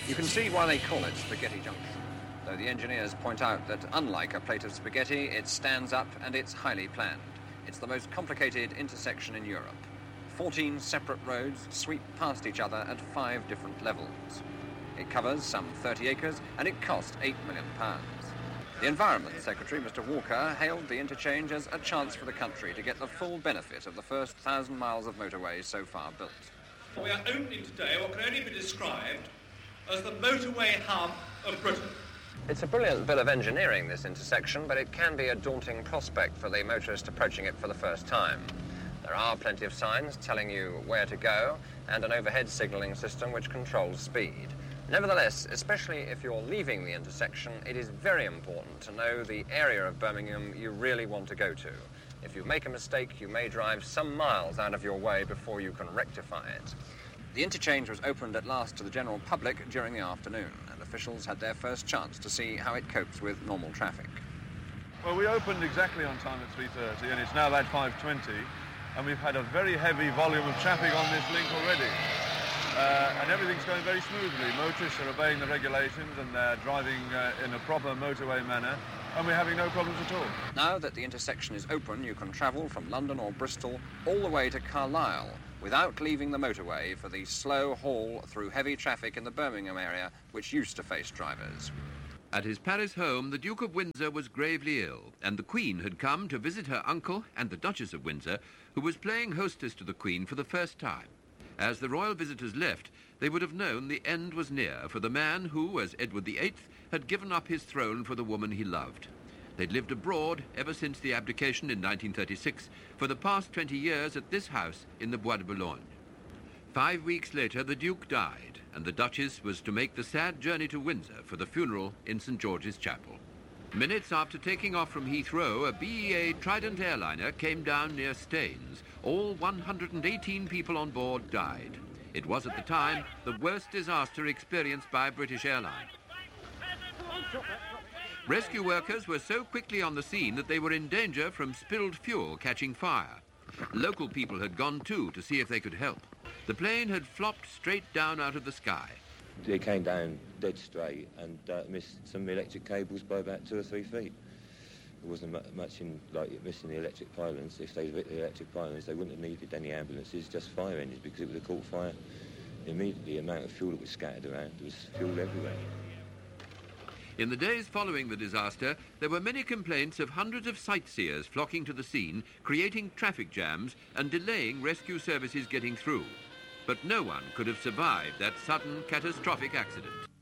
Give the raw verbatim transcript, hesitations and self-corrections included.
You can see why they call it Spaghetti Junction, though the engineers point out that unlike a plate of spaghetti, it stands up and it's highly planned. It's the most complicated intersection in Europe. Fourteen separate roads sweep past each other at five different levels. It covers some thirty acres and it cost eight million pounds. The Environment Secretary, Mister Walker, hailed the interchange as a chance for the country to get the full benefit of the first thousand miles of motorways so far built. We are opening today what can only be described as the motorway hub of Britain. It's a brilliant bit of engineering, this intersection, but it can be a daunting prospect for the motorist approaching it for the first time. There are plenty of signs telling you where to go and an overhead signalling system which controls speed. Nevertheless, especially if you're leaving the intersection, it is very important to know the area of Birmingham you really want to go to. If you make a mistake, you may drive some miles out of your way before you can rectify it. The interchange was opened at last to the general public during the afternoon, and officials had their first chance to see how it copes with normal traffic. Well, we opened exactly on time at three thirty, and it's now about five twenty, and we've had a very heavy volume of traffic on this link already. Uh, and everything's going very smoothly. Motorists are obeying the regulations and they're driving uh, in a proper motorway manner, and we're having no problems at all. Now that the intersection is open, you can travel from London or Bristol all the way to Carlisle without leaving the motorway for the slow haul through heavy traffic in the Birmingham area, which used to face drivers. At his Paris home, the Duke of Windsor was gravely ill, and the Queen had come to visit her uncle and the Duchess of Windsor, who was playing hostess to the Queen for the first time. As the royal visitors left, they would have known the end was near for the man who, as Edward the Eighth, had given up his throne for the woman he loved. They'd lived abroad ever since the abdication in nineteen thirty-six, for the past twenty years at this house in the Bois de Boulogne. Five weeks later, the Duke died, and the Duchess was to make the sad journey to Windsor for the funeral in St George's Chapel. Minutes after taking off from Heathrow, a B E A Trident airliner came down near Staines. All one hundred eighteen people on board died. It was at the time the worst disaster experienced by British Airlines. Rescue workers were so quickly on the scene that they were in danger from spilled fuel catching fire. Local people had gone too to see if they could help. The plane had flopped straight down out of the sky. It came down dead straight and uh, missed some electric cables by about two or three feet. There wasn't much in like missing the electric pylons. If they'd hit the electric pylons, they wouldn't have needed any ambulances, just fire engines, because it would have caught fire immediately. The amount of fuel that was scattered around, there was fuel everywhere. In the days following the disaster, there were many complaints of hundreds of sightseers flocking to the scene, creating traffic jams and delaying rescue services getting through. But no one could have survived that sudden, catastrophic accident.